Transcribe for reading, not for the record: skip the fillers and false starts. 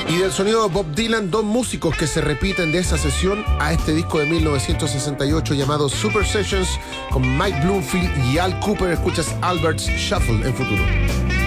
Y del sonido de Bob Dylan, dos músicos que se repiten de esa sesión a este disco de 1968 llamado Super Sessions con Mike Bloomfield y Al Cooper. Escuchas Albert's Shuffle en Futuro.